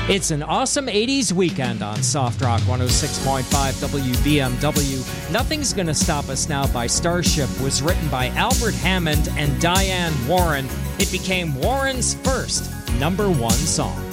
It's an awesome 80s weekend on Soft Rock 106.5 WBMW. Nothing's Gonna Stop Us Now by Starship was written by Albert Hammond and Diane Warren. It became Warren's first #1 song.